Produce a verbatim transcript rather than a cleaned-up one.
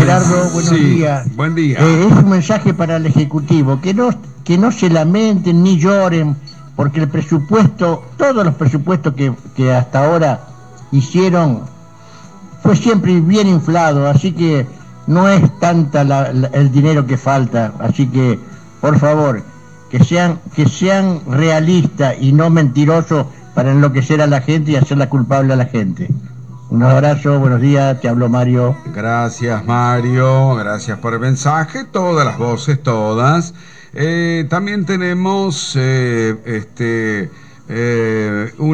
Gerardo, buenos sí, días. Buen día. Eh, es un mensaje para el Ejecutivo, que no, que no se lamenten ni lloren, porque el presupuesto, todos los presupuestos que, que hasta ahora hicieron, fue siempre bien inflado, así que no es tanta la, la, el dinero que falta, así que, por favor, que sean, que sean realistas y no mentirosos para enloquecer a la gente y hacerla culpable a la gente. Un abrazo, buenos días, te habló Mario. Gracias, Mario. Gracias por el mensaje. Todas las voces, todas. Eh, también tenemos eh, este eh, un